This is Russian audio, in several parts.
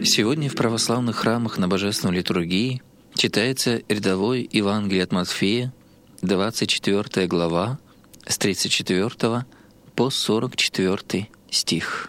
Сегодня в православных храмах на Божественной литургии читается рядовое Евангелие от Матфея, 24 глава, с 34 по 44 стих.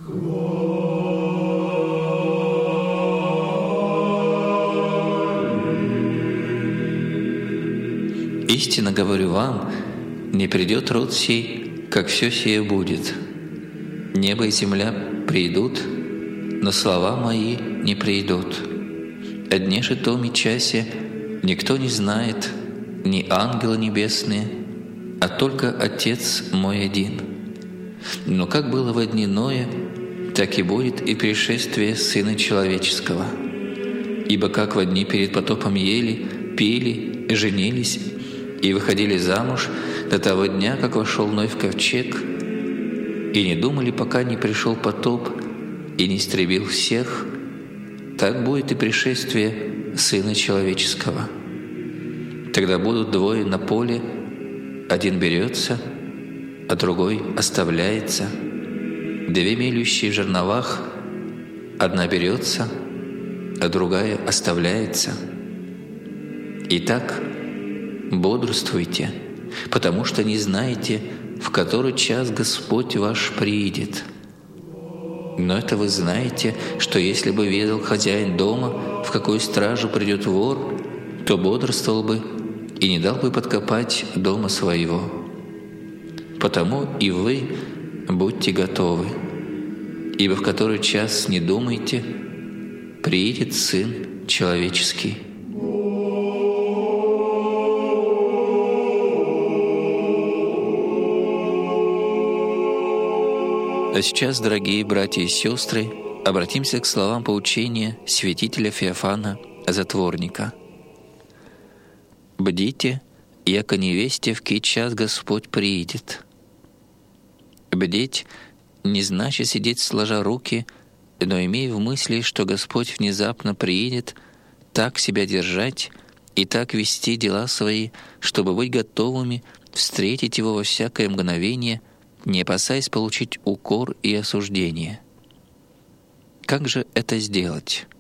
«Истинно говорю вам, не придет род сей, как все сие будет. Небо и земля придут, но слова мои не придут. О дне же том и часе никто не знает, ни ангелы небесные, а только Отец мой один. Но как было во дни Ноя, так и будет и пришествие Сына Человеческого. Ибо как во дни перед потопом ели, пили, женились и выходили замуж до того дня, как вошел Ной в ковчег, и не думали, пока не пришел потоп и не истребил всех, так будет и пришествие Сына Человеческого. Тогда будут двое на поле, один берется, а другой оставляется. Две мелющие в жерновах, одна берется, а другая оставляется. Итак, бодрствуйте, потому что не знаете, в который час Господь ваш приидет. Но это вы знаете, что если бы ведал хозяин дома, в какую стражу придет вор, то бодрствовал бы и не дал бы подкопать дома своего. Потому и вы будьте готовы, ибо в который час не думайте, приидет Сын Человеческий». А сейчас, дорогие братья и сестры, обратимся к словам поучения святителя Феофана Затворника. «Бдите, яко невесте в кий час Господь приидет». Бдеть не значит сидеть сложа руки, но имея в мысли, что Господь внезапно приидет, так себя держать и так вести дела свои, чтобы быть готовыми встретить Его во всякое мгновение, не опасаясь получить укор и осуждение. Как же это сделать?